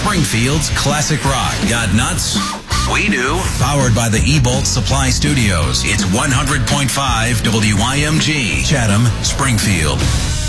Springfield's classic rock. Got nuts? We do. Powered by the E-Bolt Supply Studios. It's 100.5 WIMG, Chatham, Springfield.